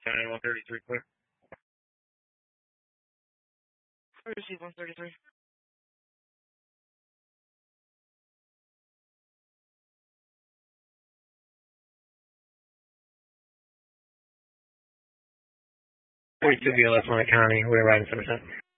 133 clear. Receive 133. Forty-two VLS Lake County. We're riding 7%.